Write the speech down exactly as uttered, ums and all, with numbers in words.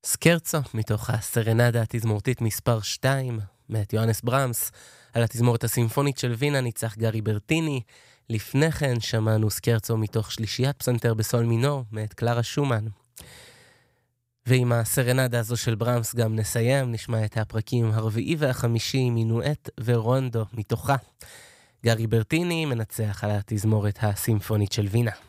סקרצו, מתוך הסרנדה התזמורתית מספר שתיים, מאת יוהנס ברמס, על התזמורת הסימפונית של וינה ניצח גרי ברטיני. לפני כן שמענו סקרצו מתוך שלישיית פסנתר בסול מינור, מאת קלרה שומן. ועם הסרנדה הזו של ברמס גם נסיים, נשמע את הפרקים הרביעי והחמישי, מינואט ורונדו מתוכה. גרי ברטיני מנצח על התזמורת הסימפונית של וינה.